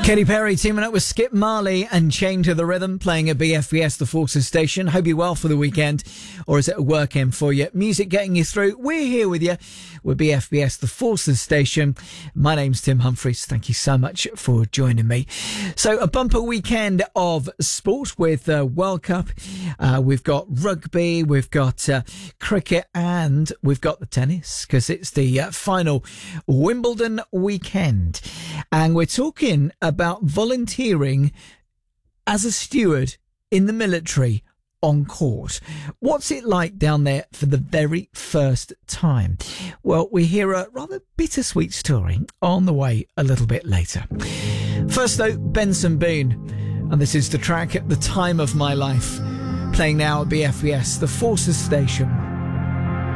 Katy Perry teaming up with Skip Marley and Chained to the Rhythm, playing at BFBS The Forces Station. Hope you're well for the weekend, or is it a weekend for you? Music getting you through. We're here with you with BFBS The Forces Station. My name's Tim Humphries. Thank you so much for joining me. So a bumper weekend of sport with World Cup. We've got rugby, we've got cricket, and we've got the tennis, because it's the final Wimbledon weekend. And we're talking about volunteering as a steward in the military on court. What's it like down there for the very first time? Well, we hear a rather bittersweet story on the way a little bit later. First though, Benson Boone, and this is the track At the Time of My Life, playing now at BFBS, The Forces Station.